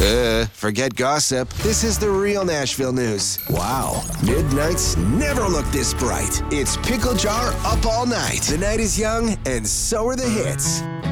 Forget gossip. This is the real Nashville news. Wow. Midnights never look this bright. It's Pickle Jar Up All Night. The night is young, and so are the hits.